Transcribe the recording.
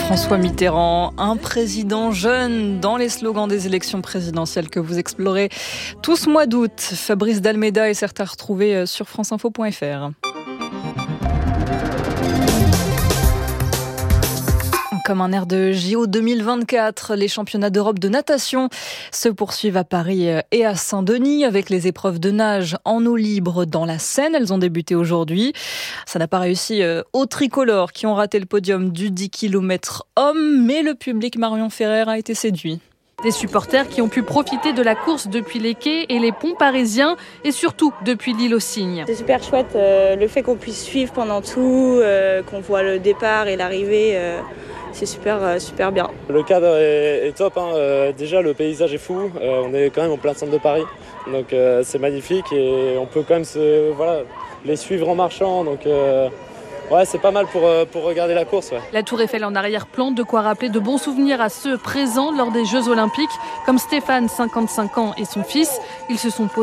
François Mitterrand, un président jeune dans les slogans des élections présidentielles que vous explorez tout ce mois d'août. Fabrice d'Almeida est certes à retrouver sur franceinfo.fr. Comme un air de JO 2024, les championnats d'Europe de natation se poursuivent à Paris et à Saint-Denis avec les épreuves de nage en eau libre dans la Seine. Elles ont débuté aujourd'hui. Ça n'a pas réussi aux tricolores qui ont raté le podium du 10 km hommes, mais le public Marion Ferrer a été séduit. Des supporters qui ont pu profiter de la course depuis les quais et les ponts parisiens et surtout depuis l'île aux Cygnes. C'est super chouette, le fait qu'on puisse suivre pendant tout, qu'on voit le départ et l'arrivée, c'est super bien. Le cadre est top, déjà le paysage est fou, on est quand même en plein centre de Paris, donc c'est magnifique et on peut quand même les suivre en marchant. Donc, ouais, c'est pas mal pour regarder la course. Ouais. La Tour Eiffel en arrière-plan, de quoi rappeler de bons souvenirs à ceux présents lors des Jeux Olympiques, comme Stéphane, 55 ans, et son fils. Ils se sont